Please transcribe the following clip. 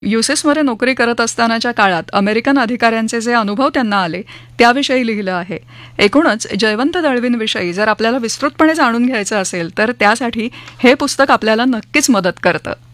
युसेसमध्ये नोकरी करत असतानाच्या काळात अमेरिकन अधिकाऱ्यांचे जे अनुभव त्यांना आले त्याविषयी लिहिलं आहे. एकूणच जयवंत दळवींविषयी जर आपल्याला विस्तृतपणे जाणून घ्यायचं असेल तर त्यासाठी हे पुस्तक आपल्याला नक्कीच मदत करतं.